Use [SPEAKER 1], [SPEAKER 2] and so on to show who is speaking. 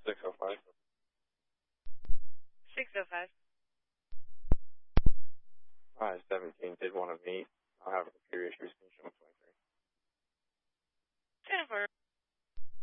[SPEAKER 1] 605.
[SPEAKER 2] 605.
[SPEAKER 1] 17 did want to meet. I'll have a computer issues. Can you show me